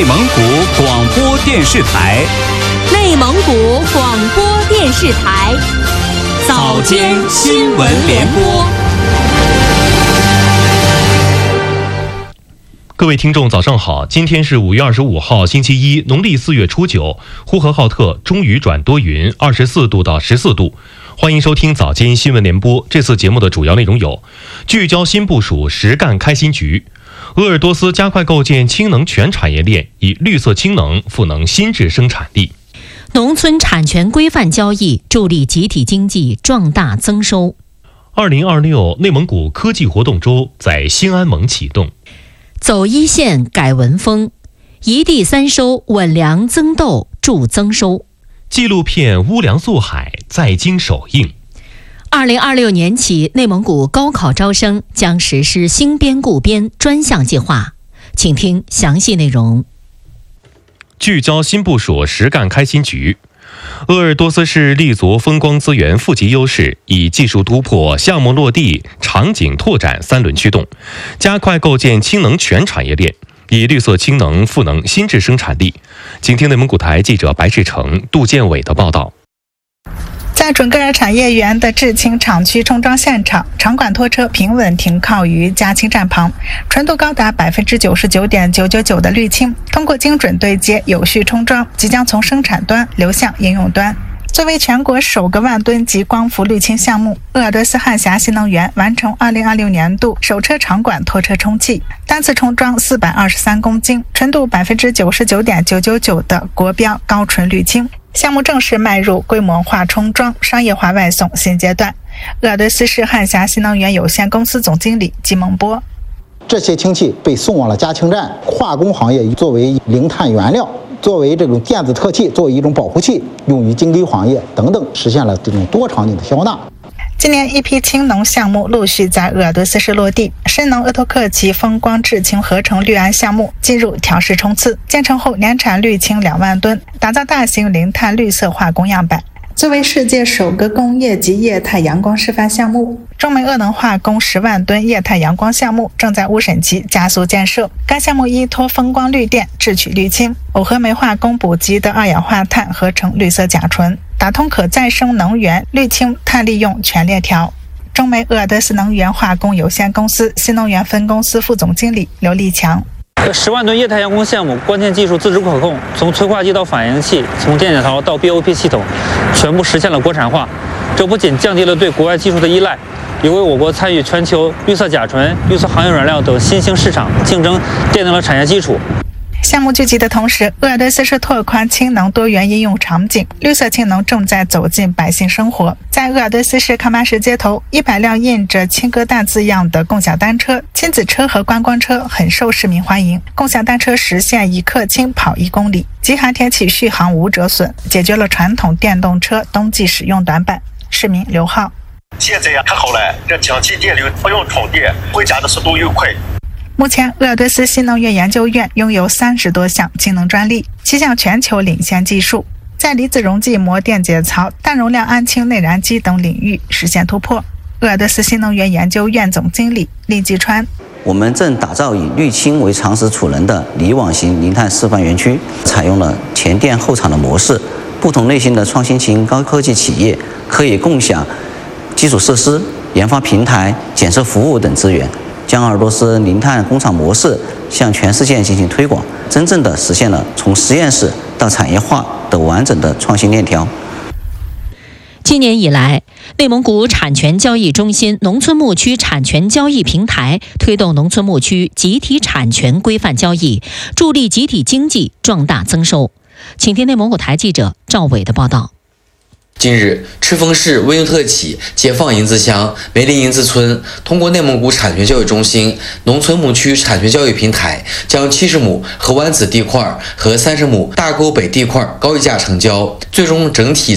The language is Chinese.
内蒙古广播电视台， 内蒙古广播电视台早间新闻联播。 各位听众早上好，今天是5月25号星期一，农历4月初9，呼和浩特中雨转多云，24度到14度。欢迎收听早间新闻联播。这次节目的主要内容有：聚焦新部署实干开新局；鄂尔多斯加快构建氢能全产业链，以绿色氢能赋能新质生产力； 农村产权规范交易，助力集体经济壮大增收。 2026内蒙古科技活动周在兴安盟启动。 走一线改文风，一地三收稳粮增豆助增收。 纪录片《乌梁素海》在京首映。 2026年起，内蒙古高考招生将实施新编固编专项计划，请听详细内容。 聚焦新部署实干开新局。鄂尔多斯市立足风光资源富集优势，以技术突破、项目落地、场景拓展3轮驱动，加快构建氢能全产业链，以绿色氢能赋能新质生产力。请听内蒙古台记者白志成、杜建伟的报道。 在准噶尔产业园的制氢厂区冲装现场，场管拖车平稳停靠于加氢站旁，纯度高达 99.999% 的氯氢通过精准对接有序冲装，即将从生产端流向应用端。作为全国首个万吨级光伏滤氢项目，鄂尔多斯汉霞新能源完成2026年度首车场管拖车充气，单次充装423公斤，纯度 99.999% 的国标高纯滤氢。项目正式迈入规模化冲装、商业化外送新阶段。鄂尔多斯市汉霞新能源有限公司总经理季孟波： 这些氢气被送往了加氢站，化工行业作为零碳原料，作为这种电子特气，作为一种保护器，用于晶硅行业等等，实现了这种多场景的消纳。 今年一批氢能项目陆续在鄂尔多斯市落地，深能鄂托克旗风光制氢合成氯胺项目进入调试冲刺，建成后年产氯氢2万吨，打造大型零碳绿色化工样板。作为世界首个工业级液态阳光示范项目，中煤鄂能化工10万吨液态阳光项目正在乌审期加速建设。该项目依托风光绿电制取氯氢，耦合煤化工补给的二氧化碳合成绿色甲醇，打通可再生能源氯氢碳利用全链条。中煤鄂尔多斯能源化工有限公司新能源分公司副总经理刘立强 ：10万吨液态阳光项目关键技术自主可控，从催化剂到反应器，从电解槽到 BOP 系统，全部实现了国产化。这不仅降低了对国外技术的依赖，也为我国参与全球绿色甲醇、绿色航油燃料等新兴市场竞争奠定了产业基础。 项目聚集的同时，鄂尔多斯市拓宽氢能多元应用场景，绿色氢能正在走进百姓生活。在鄂尔多斯市康巴什街头，100辆印着氢哥大字样的共享单车、亲子车和观光车很受市民欢迎。共享单车实现1克氢跑1公里，极寒天气续航无折损，解决了传统电动车冬季使用短板。市民刘浩： 现在可好了，这氢气电流不用充电，回家的速度又快。 目前，鄂尔多斯新能源研究院拥有30多项氢能专利，7项全球领先技术，在离子溶剂膜电解槽、大容量氨氢内燃机等领域实现突破。鄂尔多斯新能源研究院总经理厉继川： 我们正打造以氯氢为常识储能的离网型零碳示范园区，采用了前店后厂的模式，不同类型的创新型高科技企业可以共享基础设施、研发平台、检测服务等资源，将鄂尔多斯零碳工厂模式向全世界进行推广，真正的实现了从实验室到产业化的完整的创新链条。 今年以来，内蒙古产权交易中心农村牧区产权交易平台推动农村牧区集体产权规范交易，助力集体经济壮大增收。请听内蒙古台记者赵伟的报道。 近日，赤峰市温尤特旗解放营子乡梅林营子村通过内蒙古产权交易中心农村牧区产权交易平台，将70亩河湾子地块和30亩大沟北地块高溢价成交，最终整体